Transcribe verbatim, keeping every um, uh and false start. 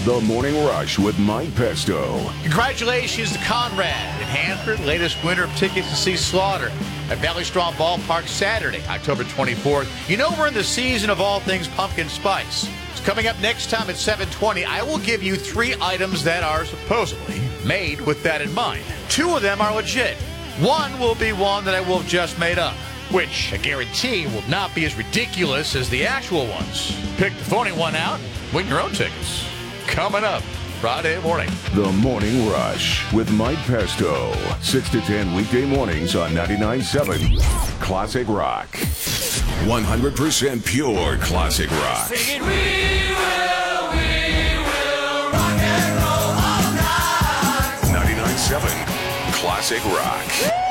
The Morning Rush with Mike Pesto. Congratulations to Conrad in Hanford, latest winner of tickets to see Slaughter at Valley Strong Ballpark Saturday, October twenty-fourth. You know we're in the season of all things pumpkin spice. It's coming up next time at seven twenty. I will give you three items that are supposedly made with that in mind. Two of them are legit. One will be one that I will have just made up, which I guarantee will not be as ridiculous as the actual ones. Pick the phony one out and win your own tickets. Coming up Friday morning. The Morning Rush with Mike Pesto. six to ten weekday mornings on ninety-nine point seven Classic Rock. one hundred percent pure classic rock. Singing, we will, we will rock and roll all night. ninety-nine point seven Classic Rock.